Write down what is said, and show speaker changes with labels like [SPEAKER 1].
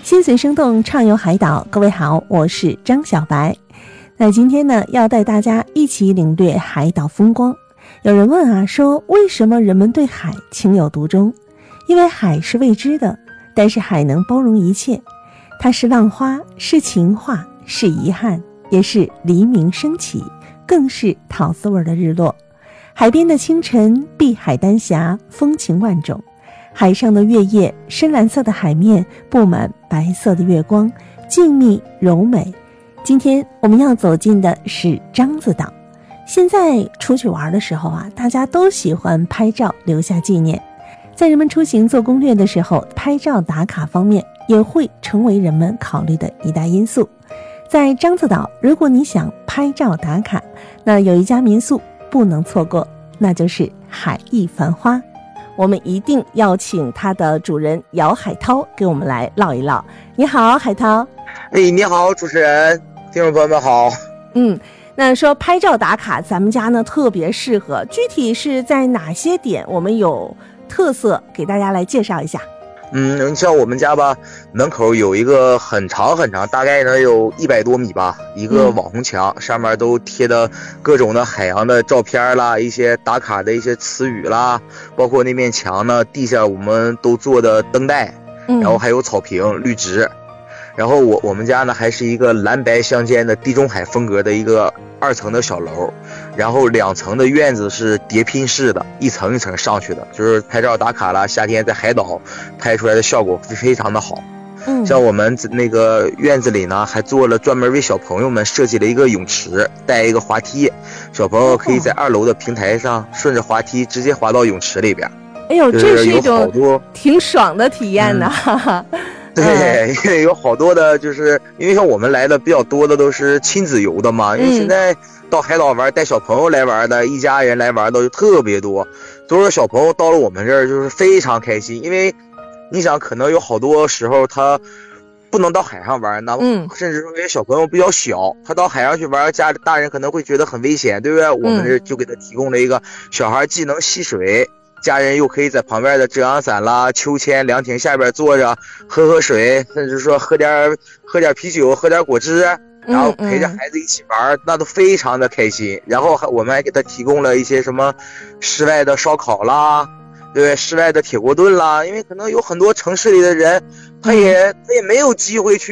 [SPEAKER 1] 心随生动，畅游海岛。各位好，我是张小白。那今天呢，要带大家一起领略海岛风光。有人问啊，说为什么人们对海情有独钟？因为海是未知的，但是海能包容一切。它是浪花，是情话，是遗憾，也是黎明升起，更是桃丝味的日落。海边的清晨，碧海丹霞，风情万种。海上的月夜，深蓝色的海面布满白色的月光，静谧柔美。今天我们要走进的是獐子岛。现在出去玩的时候啊，大家都喜欢拍照留下纪念。在人们出行做攻略的时候，拍照打卡方面也会成为人们考虑的一大因素。在獐子岛，如果你想拍照打卡，那有一家民宿不能错过，那就是海逸繁花。我们一定要请它的主人姚海涛给我们来唠一唠。你好，海涛。
[SPEAKER 2] 你好，主持人，听众朋友们好。
[SPEAKER 1] 那说拍照打卡，咱们家呢特别适合，具体是在哪些点我们有特色，给大家来介绍一下。
[SPEAKER 2] 你像我们家吧，门口有一个很长很长，大概呢有100多米吧，一个网红墙，上面都贴的各种的海洋的照片啦，一些打卡的一些词语啦，包括那面墙呢，地下我们都做的灯带，然后还有草坪绿植。然后我们家呢还是一个蓝白相间的地中海风格的一个2层的小楼，然后2层的院子是叠拼式的，一层一层上去的，就是拍照打卡啦，夏天在海岛拍出来的效果非常的好。像我们那个院子里呢，还做了专门为小朋友们设计了一个泳池，带一个滑梯，小朋友可以在2楼的平台上顺着滑梯直接滑到泳池里边。
[SPEAKER 1] 哎呦，这是一种挺爽的体验的。
[SPEAKER 2] 对，因为有好多的，就是因为像我们来的比较多的都是亲子游的嘛，因为现在到海岛玩带小朋友来玩的，一家人来玩的就特别多，都是小朋友到了我们这儿就是非常开心。因为你想，可能有好多时候他不能到海上玩，那甚至说因为小朋友比较小，他到海上去玩，家里大人可能会觉得很危险，对不对？我们这就给他提供了一个小孩既能戏水，家人又可以在旁边的遮阳伞啦、秋千、凉亭下边坐着喝水，甚至说喝点啤酒、喝点果汁，然后陪着孩子一起玩，那都非常的开心。然后我们还给他提供了一些什么室外的烧烤啦，对，室外的铁锅炖啦，因为可能有很多城市里的人他也没有机会去